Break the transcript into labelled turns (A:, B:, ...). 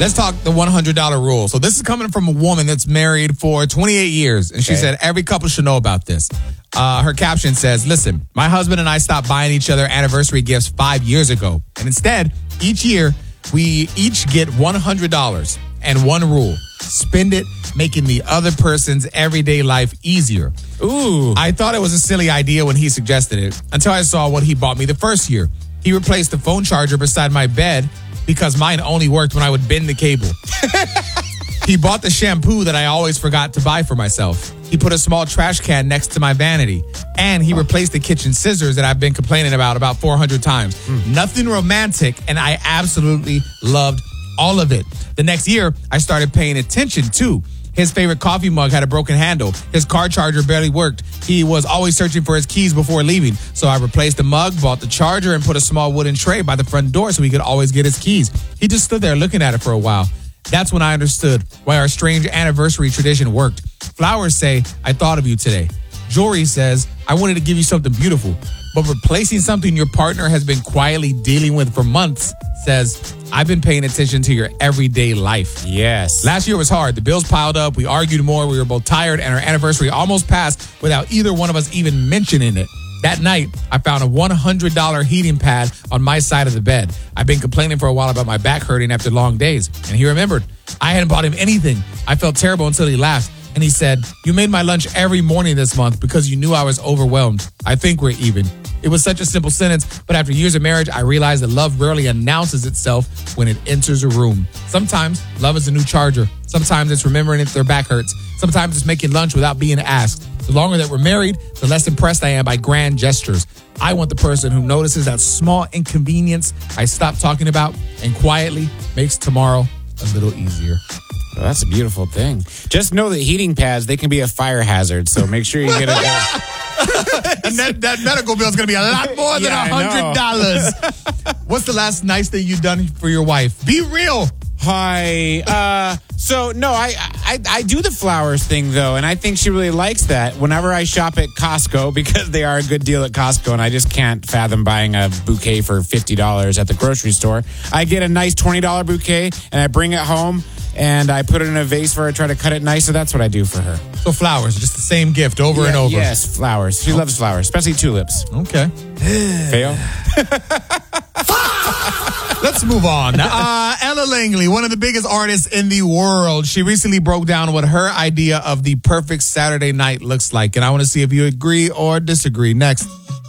A: Let's talk the $100 rule. So this is coming from a woman that's married for 28 years. And she said every couple should know about this. Her caption says, listen, my husband and I stopped buying each other anniversary gifts 5 years ago. And instead, each year, we each get $100. And one rule, spend it making the other person's everyday life easier.
B: Ooh.
A: I thought it was a silly idea when he suggested it until I saw what he bought me the first year. He replaced the phone charger beside my bed because mine only worked when I would bend the cable. He bought the shampoo that I always forgot to buy for myself. He put a small trash can next to my vanity. And he replaced the kitchen scissors that I've been complaining about 400 times. Nothing romantic, and I absolutely loved all of it. The next year, I started paying attention too. His favorite coffee mug had a broken handle. His car charger barely worked. He was always searching for his keys before leaving. So I replaced the mug, bought the charger, and put a small wooden tray by the front door so he could always get his keys. He just stood there looking at it for a while. That's when I understood why our strange anniversary tradition worked. Flowers say, I thought of you today. Jewelry says, I wanted to give you something beautiful. But replacing something your partner has been quietly dealing with for months says, I've been paying attention to your everyday life.
B: Yes.
A: Last year was hard. The bills piled up. We argued more. We were both tired, and our anniversary almost passed without either one of us even mentioning it. That night, I found a $100 heating pad on my side of the bed. I've been complaining for a while about my back hurting after long days, and he remembered. I hadn't bought him anything. I felt terrible until he laughed, and he said, you made my lunch every morning this month because you knew I was overwhelmed. I think we're even. It was such a simple sentence, but after years of marriage, I realized that love rarely announces itself when it enters a room. Sometimes love is a new charger. Sometimes it's remembering if their back hurts. Sometimes it's making lunch without being asked. The longer that we're married, the less impressed I am by grand gestures. I want the person who notices that small inconvenience I stopped talking about and quietly makes tomorrow a little easier.
B: Well, that's a beautiful thing. Just know that heating pads, they can be a fire hazard, so make sure you get it.
A: And that medical bill is going to be a lot more than $100. What's the last nice thing you've done for your wife? Be real.
B: Hi. So, no, I do the flowers thing, though, and I think she really likes that. Whenever I shop at Costco, because they are a good deal at Costco, and I just can't fathom buying a bouquet for $50 at the grocery store, I get a nice $20 bouquet, and I bring it home, and I put it in a vase for her, try to cut it nice, so that's what I do for her.
A: So flowers, just the same gift over and over.
B: Yes, flowers. She loves flowers, especially tulips.
A: Okay.
B: Fail?
A: Let's move on. Ella Langley, one of the biggest artists in the world. She recently broke down what her idea of the perfect Saturday night looks like. And I want to see if you agree or disagree. Next.